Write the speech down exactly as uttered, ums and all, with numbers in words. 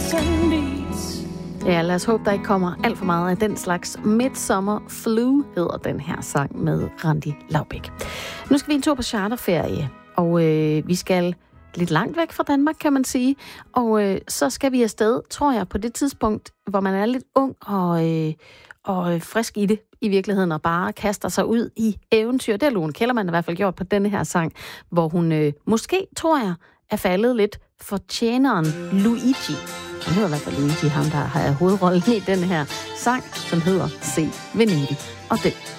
Ja, lad os håbe, der ikke kommer alt for meget af den slags. Midsummer Flu hedder den her sang med Randi Laubek. Nu skal vi en tur på charterferie, og øh, vi skal lidt langt væk fra Danmark, kan man sige. Og øh, så skal vi afsted, tror jeg, på det tidspunkt, hvor man er lidt ung og, øh, og frisk i det i virkeligheden, og bare kaster sig ud i eventyr. Det har Lone Kellermann i hvert fald gjort på denne her sang, hvor hun øh, måske, tror jeg, er faldet lidt for tjeneren Luigi. Han hedder i hvert fald Luigi, ham der har hovedrollen i den her sang, som hedder Se Venedig og dø.